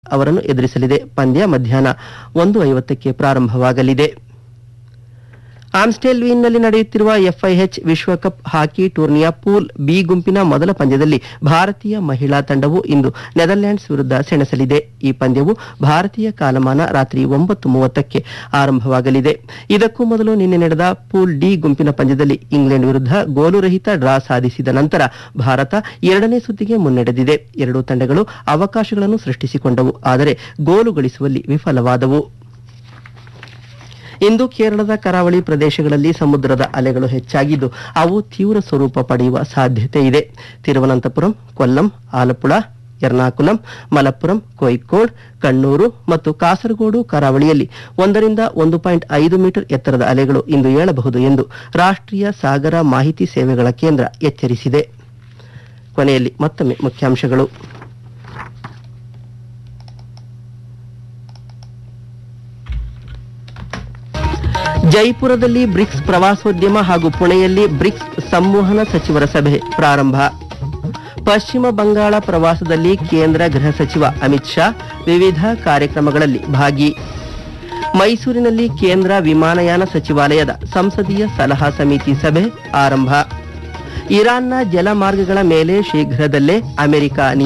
ಅವರನ್ನು ಎದುರಿಸಲಿದೆ. ಪಂದ್ಯ ಮಧ್ಯಾಹ್ನ 1:50ಕ್ಕೆ ಪ್ರಾರಂಭವಾಗಲಿದೆ. ಆಮ್ಸ್ಟೆಲ್ವೀನ್ನಲ್ಲಿ ನಡೆಯುತ್ತಿರುವ ಎಫ್ಐಎಚ್ ವಿಶ್ವಕಪ್ ಹಾಕಿ ಟೂರ್ನಿಯ ಪೂಲ್ ಬಿ ಗುಂಪಿನ ಮೊದಲ ಪಂದ್ಯದಲ್ಲಿ ಭಾರತೀಯ ಮಹಿಳಾ ತಂಡವು ಇಂದು ನೆದರ್ಲೆಂಡ್ಸ್ ವಿರುದ್ಧ ಸೆಣಸಲಿದೆ. ಈ ಪಂದ್ಯವು ಭಾರತೀಯ ಕಾಲಮಾನ ರಾತ್ರಿ 9:30ಕ್ಕೆ ಆರಂಭವಾಗಲಿದೆ. ಇದಕ್ಕೂ ಮೊದಲು ನಿನ್ನೆ ನಡೆದ ಪೂಲ್ ಡಿ ಗುಂಪಿನ ಪಂದ್ಯದಲ್ಲಿ ಇಂಗ್ಲೆಂಡ್ ವಿರುದ್ಧ ಗೋಲುರಹಿತ ಡ್ರಾ ಸಾಧಿಸಿದ ನಂತರ ಭಾರತ ಎರಡನೇ ಸುತ್ತಿಗೆ ಮುನ್ನಡೆದಿದೆ. ಎರಡೂ ತಂಡಗಳು ಅವಕಾಶಗಳನ್ನು ಸೃಷ್ಟಿಸಿಕೊಂಡವು, ಆದರೆ ಗೋಲು ಗಳಿಸುವಲ್ಲಿ ವಿಫಲವಾದವು. ಇಂದು ಕೇರಳದ ಕರಾವಳಿ ಪ್ರದೇಶಗಳಲ್ಲಿ ಸಮುದ್ರದ ಅಲೆಗಳು ಹೆಚ್ಚಾಗಿದ್ದು ಅವು ತೀವ್ರ ಸ್ವರೂಪ ಪಡೆಯುವ ಸಾಧ್ಯತೆ ಇದೆ. ತಿರುವನಂತಪುರಂ, ಕೊಲ್ಲಂ, ಆಲಪ್ಪುಳ, ಎರ್ನಾಕುಲಂ, ಮಲಪ್ಪುರಂ, ಕೋಯಿಕ್ಕೋಡ್, ಕಣ್ಣೂರು ಮತ್ತು ಕಾಸರಗೋಡು ಕರಾವಳಿಯಲ್ಲಿ 1.5 ಮೀಟರ್ ಎತ್ತರದ ಅಲೆಗಳು ಇಂದು ಏಳಬಹುದು ಎಂದು ರಾಷ್ಟ್ರೀಯ ಸಾಗರ ಮಾಹಿತಿ ಸೇವೆಗಳ ಕೇಂದ್ರ ಎಚ್ಚರಿಸಿದೆ. ಕೊನೆಯಲ್ಲಿ ಮತ್ತೊಮ್ಮೆ ಮುಖ್ಯಾಂಶಗಳು. ಜೈಪುರದಲ್ಲಿ ಬ್ರಿಕ್ಸ್ ಪ್ರವಾಸೋದ್ಯಮ ಹಾಗೂ ಪುಣೆಯಲ್ಲಿ ಬ್ರಿಕ್ಸ್ ಸಂವಹನ ಸಚಿವರ ಸಭೆ ಪ್ರಾರಂಭ. ಪಶ್ಚಿಮ ಬಂಗಾಳ ಪ್ರವಾಸದಲ್ಲಿ ಕೇಂದ್ರ ಗೃಹ ಸಚಿವ ಅಮಿತ್ ಶಾ ವಿವಿಧ ಕಾರ್ಯಕ್ರಮಗಳಲ್ಲಿ ಭಾಗಿ. ಮೈಸೂರಿನಲ್ಲಿ ಕೇಂದ್ರ ವಿಮಾನಯಾನ ಸಚಿವಾಲಯದ ಸಂಸದೀಯ ಸಲಹಾ ಸಮಿತಿ ಸಭೆ ಆರಂಭ. ಇರಾನ್ನ ಜಲಮಾರ್ಗಗಳ ಮೇಲೆ ಶೀಘ್ರದಲ್ಲೇ ಅಮೆರಿಕ